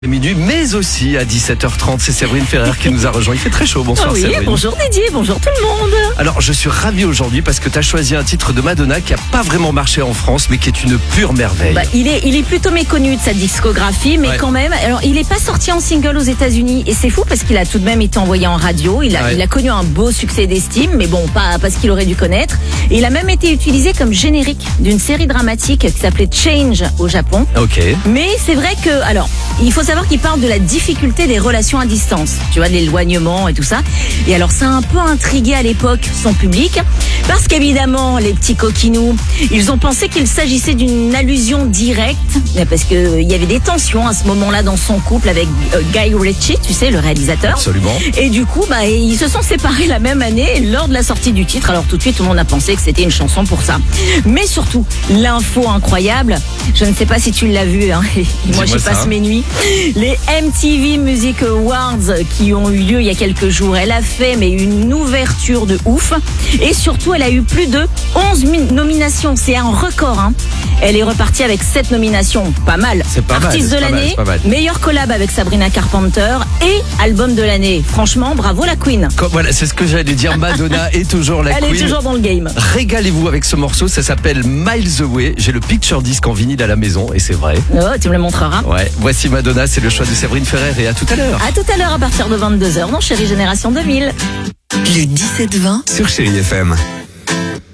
Midi, mais aussi à 17h30, c'est Séverine Ferrer qui nous a rejoint. Il fait très chaud, bonsoir Oui, Séverine. bonjour Didier, bonjour tout le monde. Alors je suis ravi aujourd'hui parce que tu as choisi un titre de Madonna qui a pas vraiment marché en France mais qui est une pure merveille. Il est plutôt méconnu de sa discographie, mais quand même, alors il est pas sorti en single aux États-Unis et c'est fou parce qu'il a tout de même été envoyé en radio. Il a connu un beau succès d'estime, mais bon, pas ce qu'il aurait dû connaître. Et il a même été utilisé comme générique d'une série dramatique qui s'appelait Change au Japon. Ok. Mais c'est vrai que, alors, il faut savoir qu'il parle de la difficulté des relations à distance, tu vois, de l'éloignement et tout ça. Et alors, ça a un peu intrigué à l'époque son public, parce qu'évidemment, les petits coquinous, ils ont pensé qu'il s'agissait d'une allusion directe, parce qu'il y avait des tensions à ce moment-là dans son couple avec Guy Ritchie, tu sais, le réalisateur. Absolument. Et du coup, ils se sont séparés la même année lors de la sortie du titre. Alors tout de suite, tout le monde a pensé que c'était une chanson pour ça. Mais surtout, l'info incroyable, je ne sais pas si tu l'as vu, hein, moi j'y passe mes nuits. Les MTV Music Awards qui ont eu lieu il y a quelques jours, elle a fait une ouverture de ouf. Et surtout, elle a eu plus de 11 nominations. C'est un record, hein. Elle est repartie avec 7 nominations. Pas mal. C'est pas Artiste mal, de l'année, meilleur collab avec Sabrina Carpenter et album de l'année. Franchement, bravo la Queen. Voilà, c'est ce que j'allais dire. Madonna est toujours la Queen. Elle est toujours dans le game. Régalez-vous avec ce morceau, ça s'appelle Miles Away. J'ai le picture disc en vinyle à la maison et c'est vrai. Oh, tu me le montreras. Ouais, voici Madonna, c'est le choix de Séverine Ferrer et à tout à l'heure. À tout à l'heure à partir de 22h dans Chérie Génération 2000. Le 17-20 Sur Chérie FM.